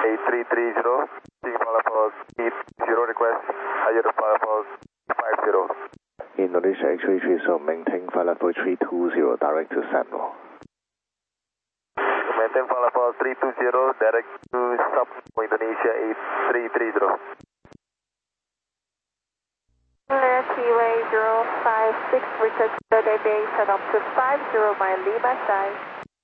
8330, Team Palapos, 0 request, higher Palapos, 50. Indonesia X-33, so maintain flight level 320, direct to Sentinel. Maintain flight level 320, direct to sub Indonesia 8330. Keyway 056, return to the day, set up to 50 by Lima side.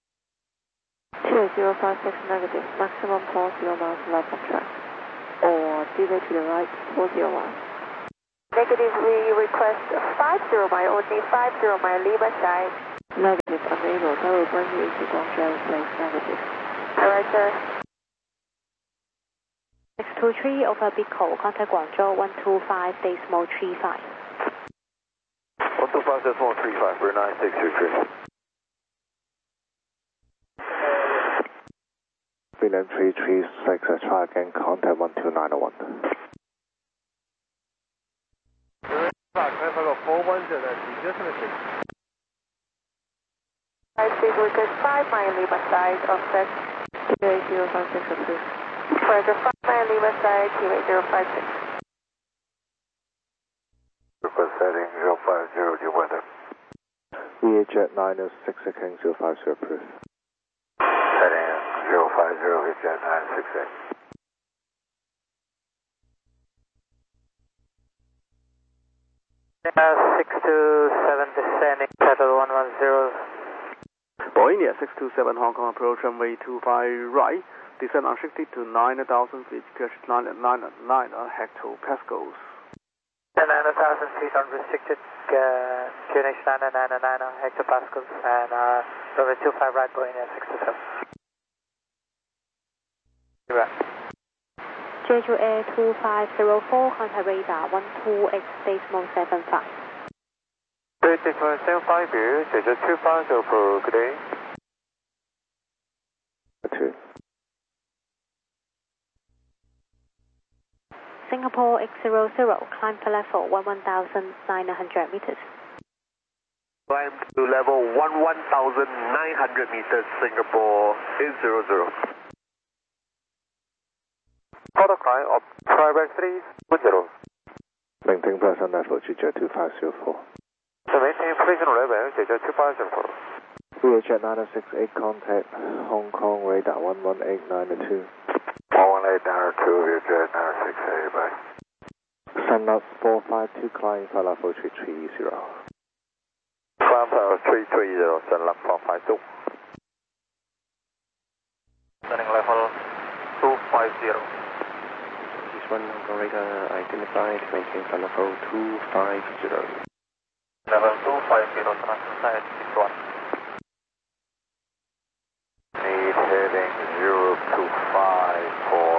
2056 negative, maximum 40 miles left of track. Or delay to the right, 40 miles. Negative, we request 50 by only 50 by Lima side. Negative, unable, that will bring you into Guangzhou place, negative. Alright, sir. X23 over Bicol, contact Guangzhou 125.35. 125.35 for 9623. Finland 336, try again, contact 12901. I speak request 5 by Lima side, offset. Keyway 056 approved. Further 5 by Lima side, Keyway 056. Request heading 050, due weather. VHjet 906 again, 050 approved. Heading 050, VHjet 968. India 627 descending, settle 110. Boeing India 627 Hong Kong approach runway 25 right, descend unshifted to 9,000 feet, catch 999 hectopascals. 9,000 feet unrestricted, QNH 999 hectopascals, and runway 25 right, Boeing India 627. Right. Jeju Air 2504, contact radar 12X decimal 75. 75 here, Jeju 2504, good day. 2. Singapore X00, climb to level 11,900 meters. Climb to level 11,900 meters, Singapore X00. Auto climb of Triberg 320. Maintain present level, GJ 2504. So maintain present level, GJ 2504. VHjet 968, contact Hong Kong radar 11892. 11892, VHjet 968, bye. Sunlux 452, climb flight level 330. Climb level 330, Sunlux 452. Turning level 250. This one, Hong Kong radar identified, maintain flight level 250. Level 250, transfer 61. Need heading 025 for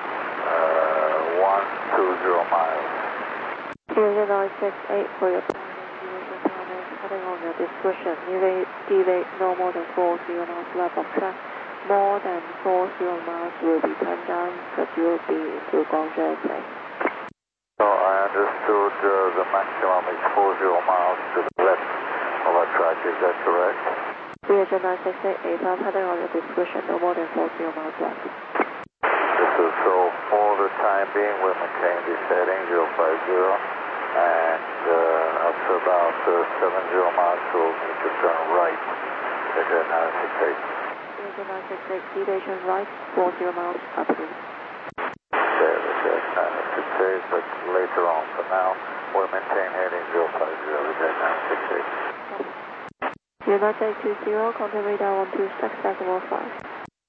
120 miles. Keyway 968 for your comments, heading on your discretion. Delay no more than 40 miles left of track. More than 40 miles will be turned down because you will be into Guangzhou place. So I understood the maximum is 40 miles to the left of our track, is that correct? VHjet 968, I'm heading on your discretion, no more than 40 miles left. So for the time being, we'll maintain this heading 050, and after about 70 miles, we'll need to turn right at 968. VHjet 968, deviation right, 40 miles upwind. Okay, VHjet 968, but later on, for now, we'll maintain heading 050, VHjet 968. United 20, contact radar 126.5.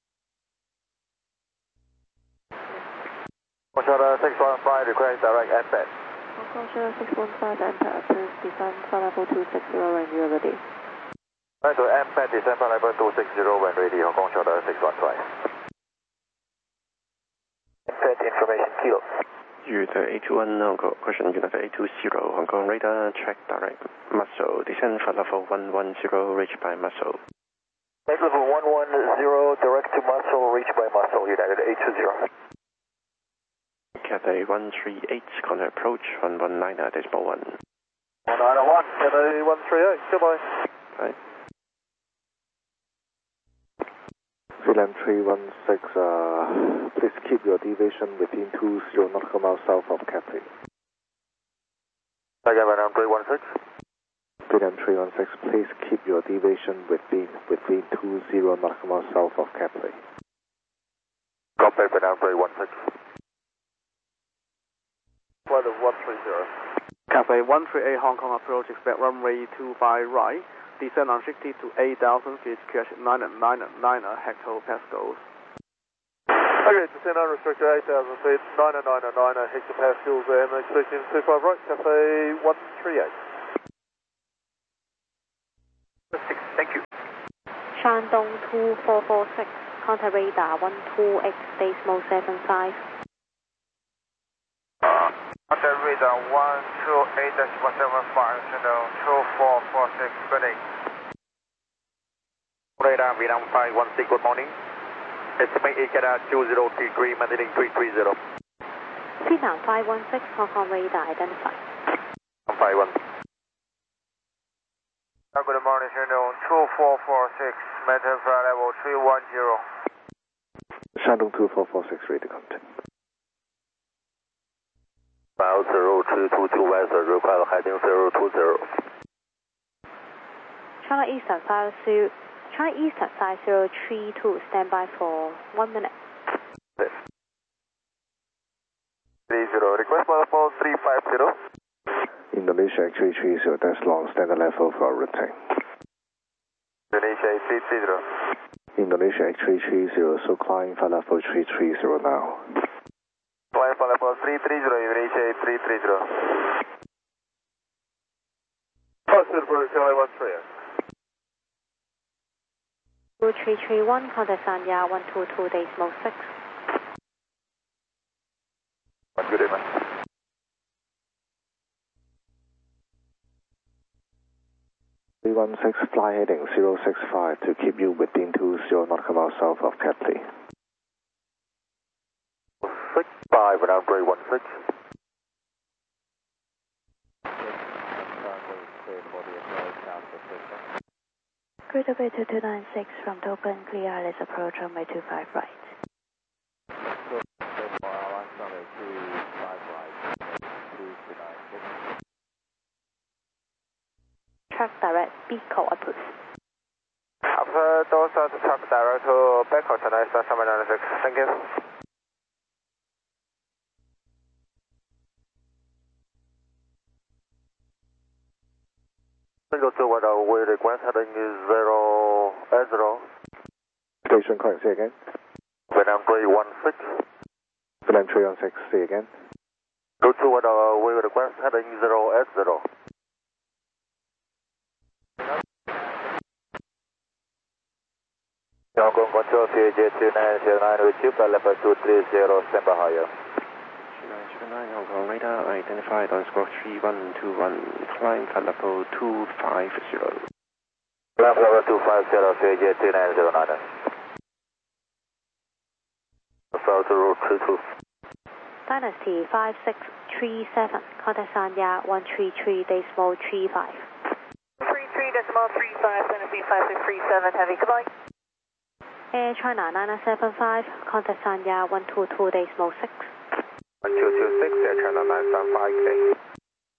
Controller 615, request direct embed. Controller 615, enter approved, descend flight level 260 when you are ready. Right, so embed descend flight level 260 when ready, Hong Kong Controller 615. Embed information kilo. United 821, Hong Kong, question United 820, Hong Kong radar, track direct, muscle, descend flight level 110, reached by muscle. Flight level 110, direct to muscle, reached by muscle, United 820. Cathay 138, contact approach 119.1. 191, Cathay 138, goodbye. Bye. VLAN 316, please keep your deviation within 20 nautical miles south of Capley. Again, VLAN 316. VLAN 316, please keep your deviation within 20 nautical miles south of Capley. Copy, VLAN 316. Weather 130. Cathay 138 Hong Kong approach, expect runway 25 right, descend unshifted to 8,000 feet, QH 999 hectopascals. Okay, descend unrestricted 8,000 feet, 999 hectopascals, MH 25 right, Cathay 138. Thank you. Shandong 2446, contact radar 12X, decimal 75. Contact radar 128.75, Shandong 2446, good day. Radar VLAN 516, good morning. Estimate ECADA 20 degree, maintaining 330. VLAN 516, Hong Kong radar identified. 516. Good morning, Shandong 2446, maintain flight level 310. Shandong 2446, ready to contact. 5032 West, require heading 020. China Eastern 5032, stand by for 1 minute. 30, request level 350. Indonesia X330, that's long, standard level for routine. Indonesia 330. Indonesia X330, so climb for level 330 now. Climb for level 330, Indonesia 330. Positive for Charlie 13. 2331, contact Sanya 122, decimal 6. Good day, man. (316) fly heading 065 to keep you within 20 nautical miles south of Capley. 65, around 316. Greater Bay 2296 from Token, clear ILS approach runway 25 right. Track direct, Beco approved. After those are the track direct to Beco, China Eastern 796. Thank you. Single to weather, we request heading is 080. Station correct, say again. VLAN 316. VLAN 316, say again. Go to weather, we request heading 080. Hong Kong control CJ2909 with you, level 230, stand by higher. 2979 Hong Kong radar identified on squawk 3121, climb for level 250. Level 250, CJ2909. South route 22. Dynasty 5637, contact Sanya 133, decimal 35. 33 decimal 35, Dynasty 5637, heavy, goodbye. Air China 9975, contact Sanya 122, decimal 6. 1226, Air China 975K.